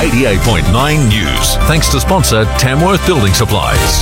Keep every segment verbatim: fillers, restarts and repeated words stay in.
eighty-eight point nine News. Thanks to sponsor Tamworth Building Supplies.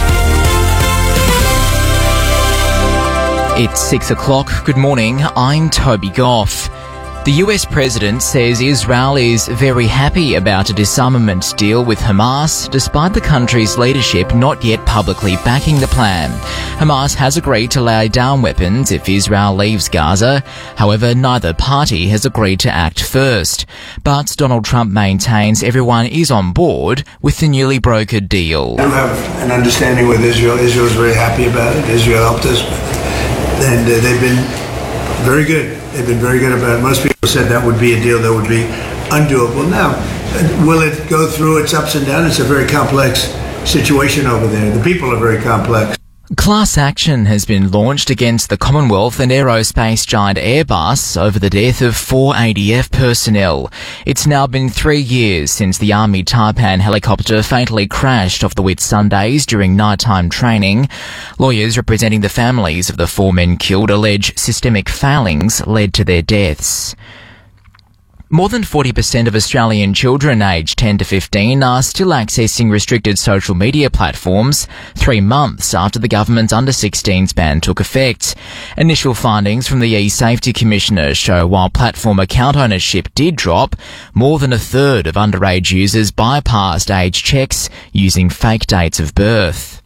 It's six o'clock. Good morning. I'm Toby Goff. The U S president says Israel is very happy about a disarmament deal with Hamas, despite the country's leadership not yet publicly backing the plan. Hamas has agreed to lay down weapons if Israel leaves Gaza. However, neither party has agreed to act first. But Donald Trump maintains everyone is on board with the newly brokered deal. We have an understanding with Israel. Israel is very happy about it. Israel helped us, and uh, they've been very good. They've been very good about it. Most people said that would be a deal that would be undoable. Now, will it go through its ups and downs? It's a very complex situation over there. The people are very complex. Class action has been launched against the Commonwealth and aerospace giant Airbus over the death of four A D F personnel. It's now been three years since the Army Taipan helicopter fatally crashed off the Whitsundays during nighttime training. Lawyers representing the families of the four men killed allege systemic failings led to their deaths. More than forty percent of Australian children aged ten to fifteen are still accessing restricted social media platforms three months after the government's under sixteens ban took effect. Initial findings from the E-Safety Commissioner show while platform account ownership did drop, more than a third of underage users bypassed age checks using fake dates of birth.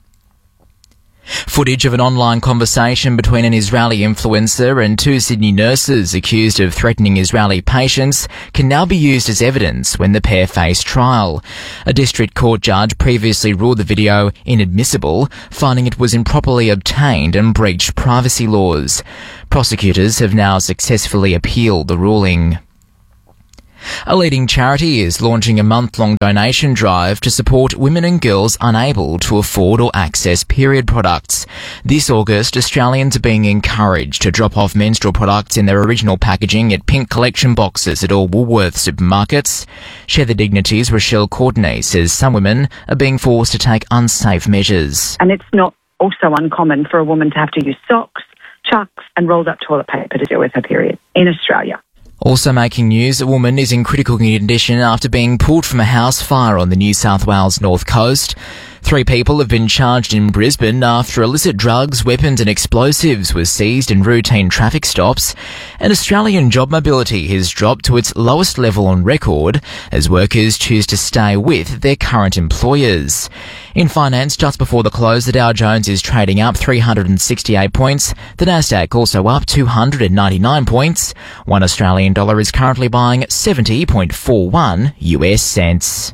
Footage of an online conversation between an Israeli influencer and two Sydney nurses accused of threatening Israeli patients can now be used as evidence when the pair face trial. A district court judge previously ruled the video inadmissible, finding it was improperly obtained and breached privacy laws. Prosecutors have now successfully appealed the ruling. A leading charity is launching a month-long donation drive to support women and girls unable to afford or access period products. This August, Australians are being encouraged to drop off menstrual products in their original packaging at pink collection boxes at all Woolworths supermarkets. Share the Dignity's Rochelle Courtenay says some women are being forced to take unsafe measures. And it's not also uncommon for a woman to have to use socks, chucks and rolled up toilet paper to deal with her period in Australia. Also making news, a woman is in critical condition after being pulled from a house fire on the New South Wales North Coast. Three people have been charged in Brisbane after illicit drugs, weapons and explosives were seized in routine traffic stops. And Australian job mobility has dropped to its lowest level on record as workers choose to stay with their current employers. In finance, just before the close, the Dow Jones is trading up three hundred sixty-eight points. The Nasdaq also up two hundred ninety-nine points. One Australian dollar is currently buying seventy point four one U S cents.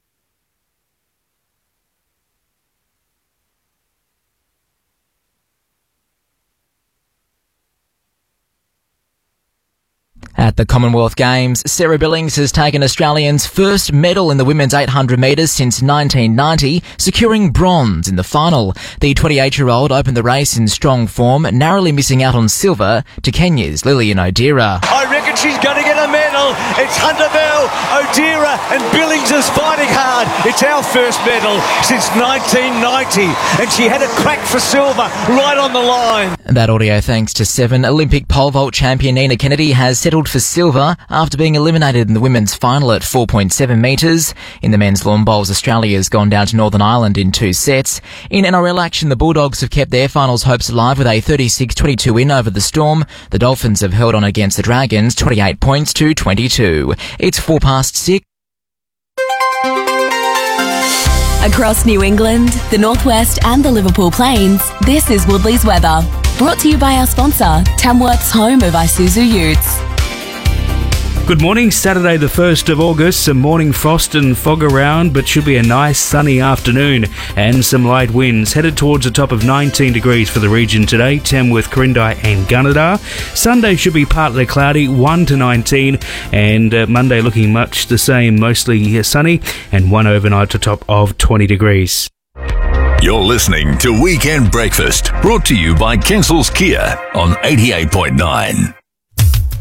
At the Commonwealth Games, Sarah Billings has taken Australians' first medal in the women's eight hundred metres since nineteen ninety, securing bronze in the final. The twenty-eight-year-old opened the race in strong form, narrowly missing out on silver to Kenya's Lillian Odera. I reckon she's going to get a medal. It's Hunter Bell, Odera and Billings is fighting hard. It's our first medal since nineteen ninety, and she had a crack for silver right on the line. That audio thanks to seven. Olympic pole vault champion Nina Kennedy has settled for silver after being eliminated in the women's final at four point seven metres. In the men's lawn bowls, Australia has gone down to Northern Ireland in two sets. In N R L action, the Bulldogs have kept their finals hopes alive with a thirty-six twenty-two win over the Storm. The Dolphins have held on against the Dragons twenty-eight points to twenty-two. It's four past six. Across New England, the Northwest and the Liverpool Plains, this is Woodley's weather. Brought to you by our sponsor, Tamworth's home of Isuzu Utes. Good morning, Saturday the first of August, some morning frost and fog around, but should be a nice sunny afternoon and some light winds. Headed towards a top of nineteen degrees for the region today, Tamworth, Corindai and Gunnedah. Sunday should be partly cloudy, one to nineteen, and uh, Monday looking much the same, mostly sunny, and one overnight to top of twenty degrees. You're listening to Weekend Breakfast, brought to you by Kensall's Kia on eighty-eight point nine.